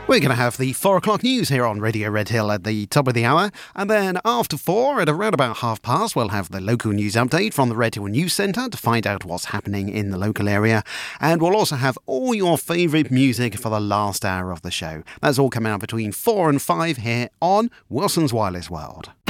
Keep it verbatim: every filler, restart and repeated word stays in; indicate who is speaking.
Speaker 1: We're going to have the four o'clock news here on Radio Red Hill at the top of the hour. And then after four, at around about half past, we'll have the local news update from the Red Hill News Centre to find out what's happening in the local area. And we'll also have all your favourite music for the last hour of the show. That's all coming out between four and five here on Wilson's Wireless World.